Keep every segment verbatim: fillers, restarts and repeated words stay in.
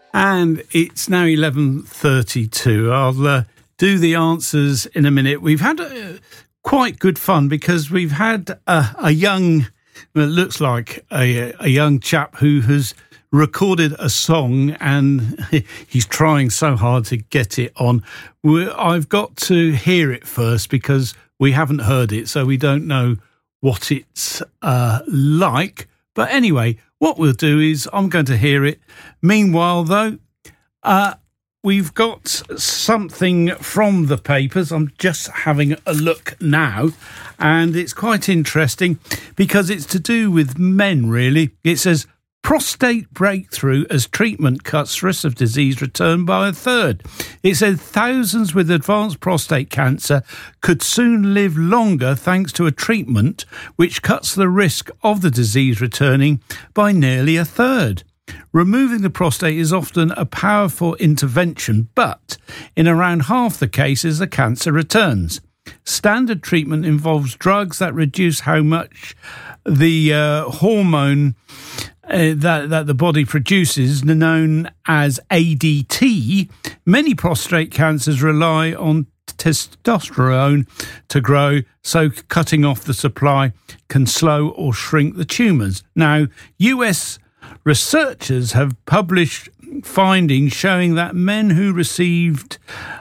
And it's now eleven thirty-two. I'll uh, do the answers in a minute. We've had uh, quite good fun because we've had uh, a young, well, it looks like a, a young chap who has recorded a song and he's trying so hard to get it on. We're, I've got to hear it first because we haven't heard it, so we don't know what it's uh, like. But anyway, what we'll do is I'm going to hear it. Meanwhile, though, uh, we've got something from the papers. I'm just having a look now, and it's quite interesting because it's to do with men, really. It says, prostate breakthrough as treatment cuts risk of disease return by a third. It said thousands with advanced prostate cancer could soon live longer thanks to a treatment which cuts the risk of the disease returning by nearly a third. Removing the prostate is often a powerful intervention, but in around half the cases the cancer returns. Standard treatment involves drugs that reduce how much the uh, hormone Uh, that, that the body produces, known as A D T. Many prostate cancers rely on testosterone to grow, so cutting off the supply can slow or shrink the tumours. Now, U S researchers have published findings showing that men who received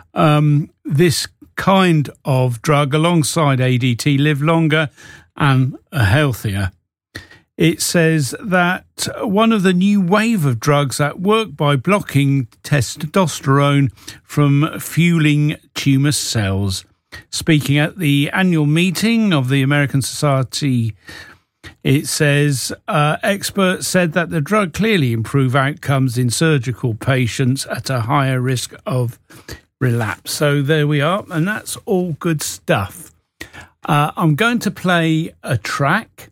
um, this kind of drug alongside A D T live longer and are healthier. It says that one of the new wave of drugs that work by blocking testosterone from fueling tumour cells. Speaking at the annual meeting of the American Society, it says uh, experts said that the drug clearly improved outcomes in surgical patients at a higher risk of relapse. So there we are, and that's all good stuff. Uh, I'm going to play a track.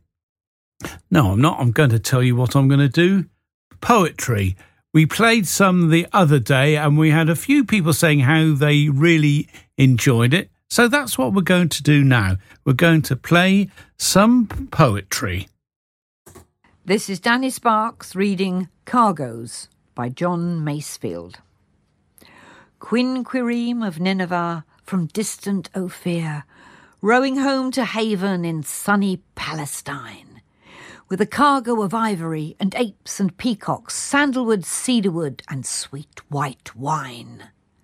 No, I'm not. I'm going to tell you what I'm going to do. Poetry. We played some the other day and we had a few people saying how they really enjoyed it. So that's what we're going to do now. We're going to play some poetry. This is Danny Sparks reading Cargoes by John Masefield. Quin Quirim of Nineveh from distant Ophir, rowing home to haven in sunny Palestine, with a cargo of ivory and apes and peacocks, sandalwood, cedarwood, and sweet white wine.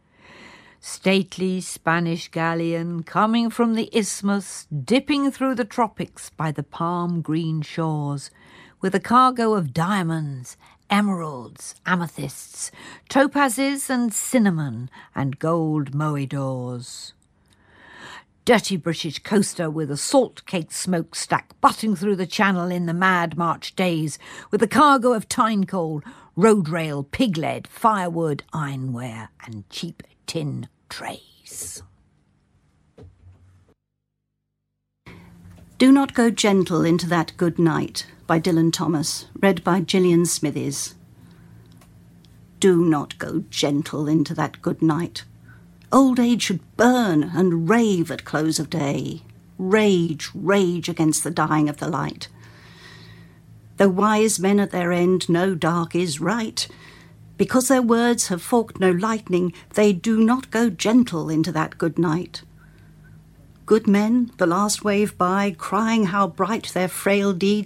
Stately Spanish galleon coming from the isthmus, dipping through the tropics by the palm-green shores, with a cargo of diamonds, emeralds, amethysts, topazes and cinnamon, and gold moidores. Dirty British coaster with a salt-caked smokestack butting through the channel in the mad March days, with a cargo of tine coal, road rail, pig lead, firewood, ironware, and cheap tin trays. Do Not Go Gentle Into That Good Night by Dylan Thomas, read by Gillian Smithies. Do not go gentle into that good night. Old age should burn and rave at close of day. Rage, rage against the dying of the light. Though wise men at their end know dark is right, because their words have forked no lightning, they do not go gentle into that good night. Good men, the last wave by, crying how bright their frail deeds